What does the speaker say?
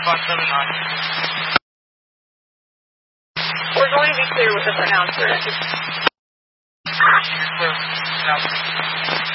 579. We're going to be clear with this announcer. You're clear. Announcer.